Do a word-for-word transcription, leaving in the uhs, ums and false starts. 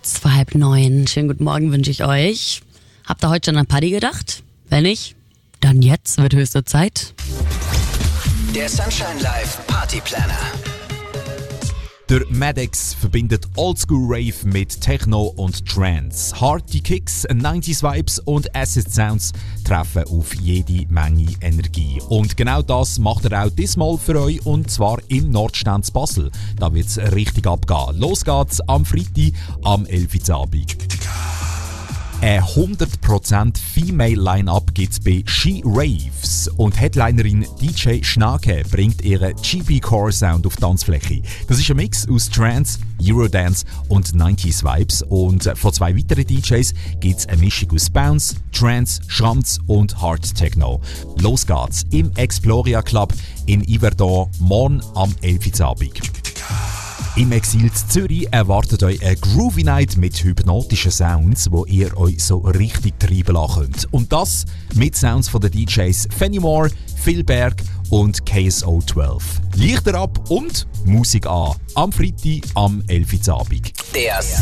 kurz vor halb neun. Schönen guten Morgen wünsche ich euch. Habt ihr heute schon an Party gedacht? Wenn nicht, dann jetzt wird höchste Zeit. Der Sunshine Live Party Planner. Der Maddox verbindet Oldschool Rave mit Techno und Trance. Harte Kicks, neunziger Vibes und Acid Sounds treffen auf jede Menge Energie. Und genau das macht er auch diesmal für euch, und zwar im Nordstand Basel. Da wird es richtig abgehen. Los geht's am Freitag am elf Uhr Abend. Ein hundert Prozent Female Line-Up gibt's bei She Raves, und Headlinerin D J Schnake bringt ihren G B-Core-Sound auf die Tanzfläche. Das ist ein Mix aus Trance, Eurodance und neunziger Vibes, und von zwei weiteren D Js gibt's eine Mischung aus Bounce, Trance, Schranz und Hard Techno. Los geht's im Exploria Club in Yverdon morgen am elf Uhr Abend. Im Exil Zürich erwartet euch eine Groovy Night mit hypnotischen Sounds, wo ihr euch so richtig treiben lassen könnt. Und das mit Sounds von den D Js Fanny Moore, Phil Berg und K S O zwölf. Lichter ab und Musik an. Am Freitag am elf Uhr Abend. Der